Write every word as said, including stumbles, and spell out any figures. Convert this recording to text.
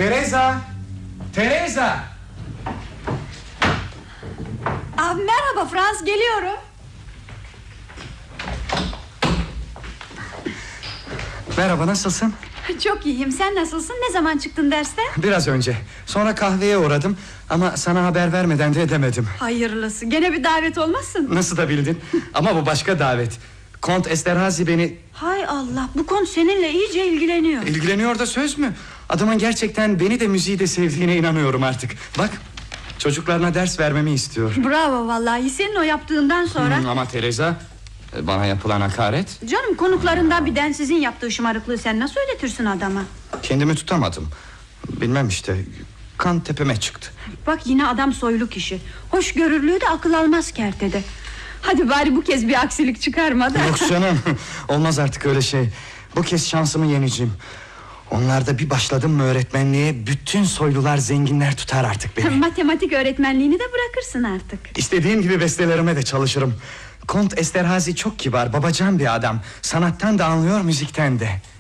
Teresa! Teresa! Aa, merhaba Frans, geliyorum. Merhaba, nasılsın? Çok iyiyim, sen nasılsın? Ne zaman çıktın dersten? Biraz önce. Sonra kahveye uğradım ama sana haber vermeden de edemedim. Hayırlısı, gene bir davet olmasın? Nasıl da bildin? Ama bu başka davet. Kont Esterhazy beni... Hay Allah, bu konu seninle iyice ilgileniyor. İlgileniyor da söz mü? Adamın gerçekten beni de müziği de sevdiğine inanıyorum artık. Bak, çocuklarına ders vermemi istiyor. Bravo vallahi, senin o yaptığından sonra... Hmm, ama Teresa, bana yapılan hakaret. Canım, konuklarından bir densizin yaptığı şımarıklığı sen nasıl öğretirsin adama? Kendimi tutamadım. Bilmem işte, kan tepeme çıktı. Bak, yine adam soylu kişi. Hoşgörülüğü de akıl almaz kertede. Hadi bari bu kez bir aksilik çıkarma da. Yok canım, olmaz artık öyle şey. Bu kez şansımı yeneceğim. Onlarda bir başladım mı öğretmenliğe, bütün soylular, zenginler tutar artık beni. Matematik öğretmenliğini de bırakırsın artık. İstediğim gibi bestelerime de çalışırım. Kont Esterhazy çok kibar, babacan bir adam. Sanattan da anlıyor, müzikten de.